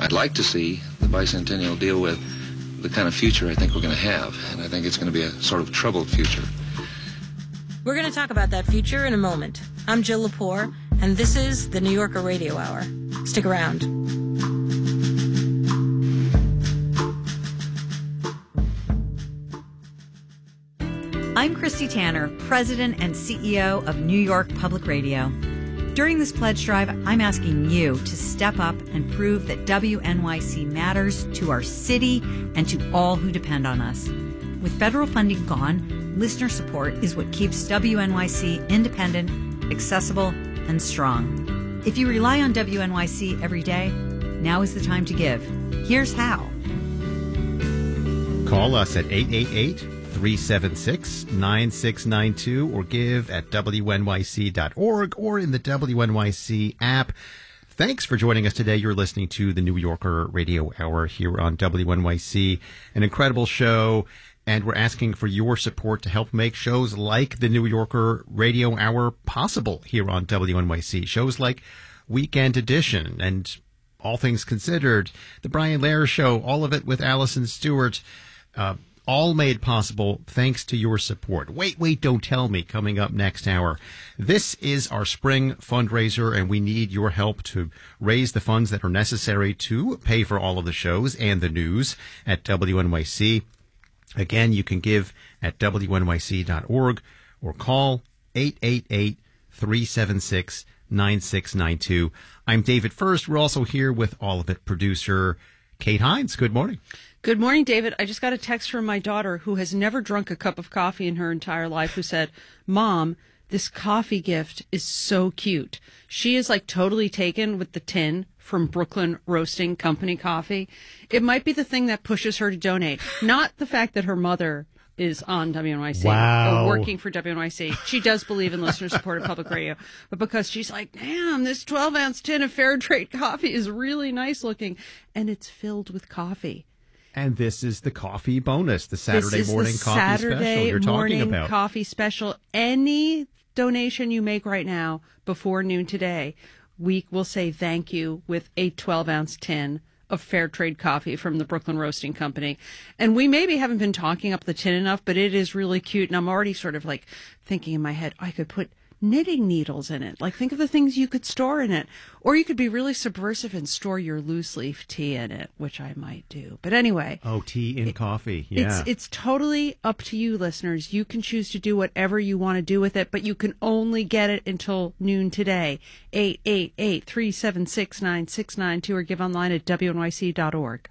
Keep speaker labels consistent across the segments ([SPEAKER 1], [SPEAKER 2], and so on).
[SPEAKER 1] I'd like to see the bicentennial deal with the kind of future I think we're going to have, and I think it's going to be a sort of troubled future.
[SPEAKER 2] We're going to talk about that future in a moment. I'm Jill Lepore, and this is the New Yorker Radio Hour. Stick around.
[SPEAKER 3] I'm Christy Tanner, President and CEO of New York Public Radio. During this pledge drive, I'm asking you to step up and prove that WNYC matters to our city and to all who depend on us. With federal funding gone, listener support is what keeps WNYC independent, accessible, and strong. If you rely on WNYC every day, now is the time to give. Here's how.
[SPEAKER 4] Call us at 888-376-9692 or give at WNYC.org or in the WNYC app. Thanks for joining us today. You're listening to the New Yorker Radio Hour here on WNYC, an incredible show, and we're asking for your support to help make shows like the New Yorker Radio Hour possible here on WNYC. Shows like Weekend Edition and All Things Considered, The Brian Lehrer Show, all of it with Allison Stewart, all made possible thanks to your support. Wait, Don't Tell Me, coming up next hour. This is our spring fundraiser, and we need your help to raise the funds that are necessary to pay for all of the shows and the news at WNYC. Again, you can give at WNYC.org or call 888-376-9692. I'm David First. We're also here with All of It producer Kate Hines. Good morning.
[SPEAKER 5] Good morning, David. I just got a text from my daughter, who has never drunk a cup of coffee in her entire life, who said, "Mom, this coffee gift is so cute." She is like totally taken with the tin from Brooklyn Roasting Company coffee. It might be the thing that pushes her to donate, not the fact that her mother is on WNYC or working for WNYC. She does believe in listener-supported public radio, but because she's like, damn, this 12-ounce tin of fair trade coffee is really nice looking, and it's filled with coffee.
[SPEAKER 4] And this is the coffee bonus, the Saturday morning coffee special you're talking about.
[SPEAKER 5] Coffee special. Any donation you make right now before noon today, we will say thank you with a 12-ounce tin of fair trade coffee from the Brooklyn Roasting Company. And we maybe haven't been talking up the tin enough, but it is really cute. And I'm already sort of like thinking in my head, I could put knitting needles in it. Like, think of the things you could store in it. Or you could be really subversive and store your loose leaf tea in it, which I might do. But anyway.
[SPEAKER 4] Oh, tea in coffee. Yeah.
[SPEAKER 5] It's totally up to you, listeners. You can choose to do whatever you want to do with it, but you can only get it until noon today. 888-376-9692 or give online at WNYC.org.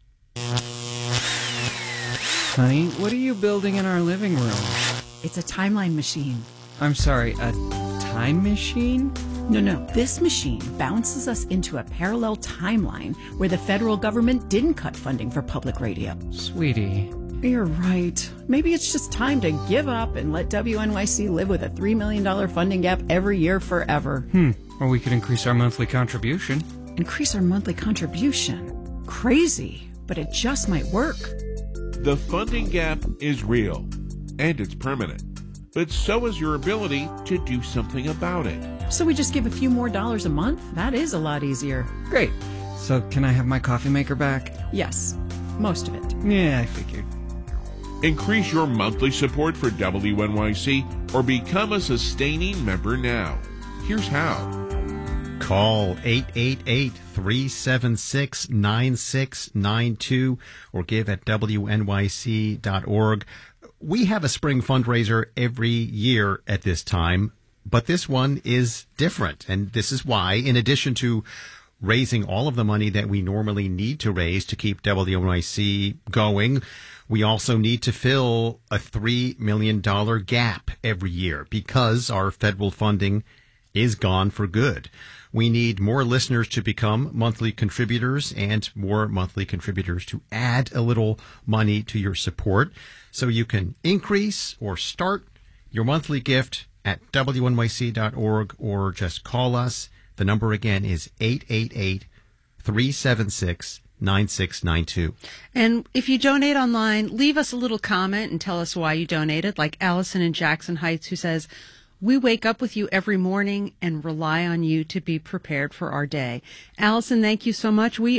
[SPEAKER 6] Honey, what are you building in our living room?
[SPEAKER 7] It's a timeline machine.
[SPEAKER 6] I'm sorry, a time machine?
[SPEAKER 7] No. This machine bounces us into a parallel timeline where the federal government didn't cut funding for public radio.
[SPEAKER 6] Sweetie.
[SPEAKER 7] You're right. Maybe it's just time to give up and let WNYC live with a $3 million funding gap every year forever.
[SPEAKER 6] Or we could increase our monthly contribution.
[SPEAKER 7] Increase our monthly contribution? Crazy, but it just might work.
[SPEAKER 8] The funding gap is real, and it's permanent. But so is your ability to do something about it.
[SPEAKER 7] So we just give a few more dollars a month? That is a lot easier.
[SPEAKER 6] Great. So can I have my coffee maker back?
[SPEAKER 7] Yes, most of it.
[SPEAKER 6] Yeah, I figured.
[SPEAKER 8] Increase your monthly support for WNYC or become a sustaining member now. Here's how.
[SPEAKER 4] Call 888-376-9692 or give at WNYC.org. We have a spring fundraiser every year at this time, but this one is different. And this is why, in addition to raising all of the money that we normally need to raise to keep WNYC going, we also need to fill a $3 million gap every year because our federal funding is gone for good. We need more listeners to become monthly contributors and more monthly contributors to add a little money to your support. So you can increase or start your monthly gift at WNYC.org or just call us. The number again is 888-376-9692.
[SPEAKER 5] And if you donate online, leave us a little comment and tell us why you donated, like Allison in Jackson Heights, who says, "We wake up with you every morning and rely on you to be prepared for our day." Allison, thank you so much. We